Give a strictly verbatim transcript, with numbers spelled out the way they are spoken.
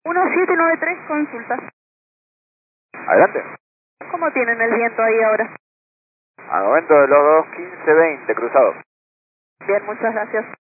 uno siete nueve tres, consulta. Adelante. ¿Cómo tienen el viento ahí ahora? Al momento de los dos quince veinte, cruzado. Bien, muchas gracias.